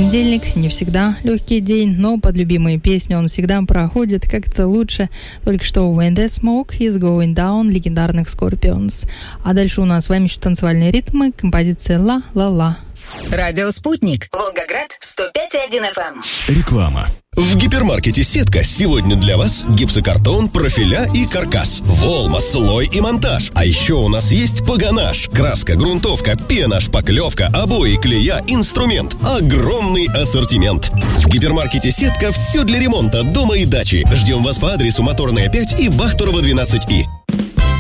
Понедельник не всегда легкий день, но под любимые песни он всегда проходит как-то лучше. Только что When the Smoke is Going Down легендарных Scorpions. А дальше у нас с вами еще танцевальные ритмы, композиция «Ла-ла-ла». Радио «Спутник», Волгоград, 105,1 FM. Реклама. В гипермаркете «Сетка» сегодня для вас гипсокартон, профиля и каркас, волма, слой и монтаж. А еще у нас есть погонаж, краска, грунтовка, пена, шпаклевка, обои, клея, инструмент. Огромный ассортимент. В гипермаркете «Сетка» все для ремонта дома и дачи. Ждем вас по адресу Моторная 5 и Бахтурова 12И.